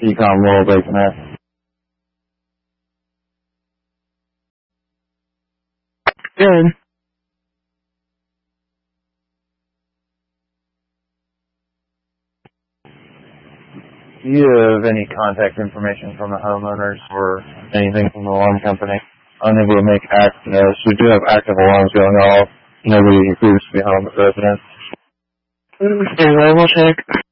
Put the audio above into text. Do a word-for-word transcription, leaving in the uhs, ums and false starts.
Ecom World Base Mass. Good. Do you have any contact information from the homeowners or anything from the alarm company? Unable to make act, uh, so we do have active alarms going off. Nobody appears to be home at residence. Okay, I will check.